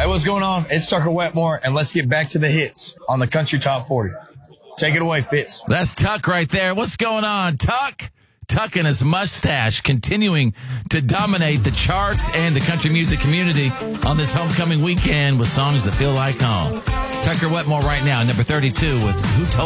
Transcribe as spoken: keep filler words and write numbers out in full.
Hey, what's going on? It's Tucker Wetmore, and let's get back to the hits on the Country Top forty. Take it away, Fitz. That's Tuck right there. What's going on, Tuck? Tuck and his mustache continuing to dominate the charts and the country music community on this homecoming weekend with songs that feel like home. Tucker Wetmore right now, number thirty-two with Who Told